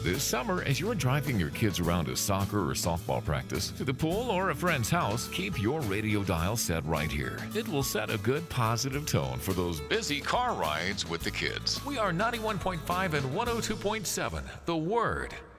This summer, as you're driving your kids around to soccer or softball practice, to the pool, or a friend's house, keep your radio dial set right here. It will set a good positive tone for those busy car rides with the kids. We are 91.5 and 102.7, The Word.